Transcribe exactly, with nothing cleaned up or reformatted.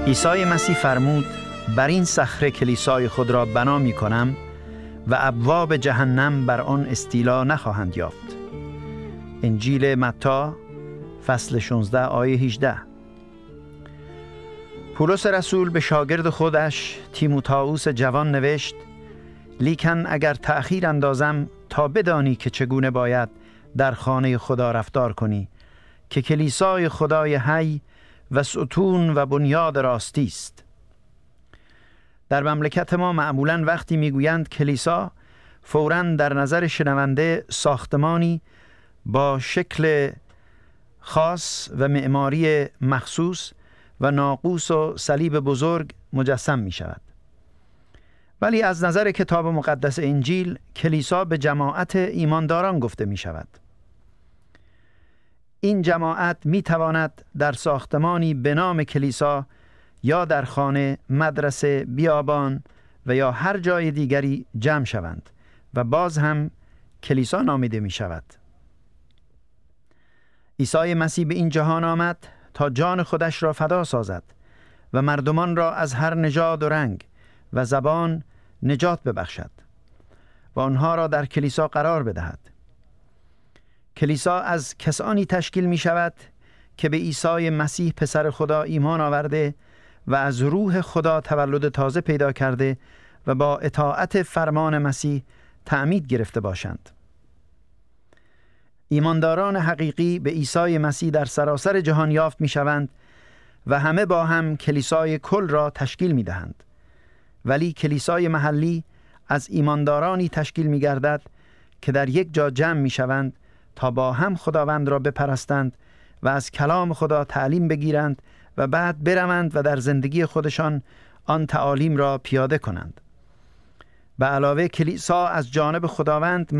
عیسی مسیح فرمود بر این صخره کلیسای خود را بنا می کنم و ابواب جهنم بر آن استیلا نخواهند یافت. انجیل متی فصل شانزده آیه هجده. پولس رسول به شاگرد خودش تیموتائوس جوان نوشت: لیکن اگر تأخیر اندازم تا بدانی که چگونه باید در خانه خدا رفتار کنی که کلیسای خدای حی و ستون و بنیاد راستی است. در مملکت ما معمولاً وقتی میگویند کلیسا، فوراً در نظر شنونده ساختمانی با شکل خاص و معماری مخصوص و ناقوس و صلیب بزرگ مجسم می شود. ولی از نظر کتاب مقدس انجیل، کلیسا به جماعت ایمانداران گفته می شود. این جماعت می تواند در ساختمانی به نام کلیسا یا در خانه، مدرسه، بیابان و یا هر جای دیگری جمع شوند و باز هم کلیسا نامیده می شود. عیسی مسیح به این جهان آمد تا جان خودش را فدا سازد و مردمان را از هر نژاد و رنگ و زبان نجات ببخشد و آنها را در کلیسا قرار بدهد. کلیسا از کسانی تشکیل می شود که به عیسی مسیح پسر خدا ایمان آورده و از روح خدا تولد تازه پیدا کرده و با اطاعت فرمان مسیح تعمید گرفته باشند. ایمانداران حقیقی به عیسی مسیح در سراسر جهان یافت می شوند و همه با هم کلیسای کل را تشکیل می دهند. ولی کلیسای محلی از ایماندارانی تشکیل می گردد که در یک جا جمع می شوند تا با هم خداوند را بپرستند و از کلام خدا تعلیم بگیرند و بعد بروند و در زندگی خودشان آن تعالیم را پیاده کنند. به علاوه کلیسا از جانب خداوند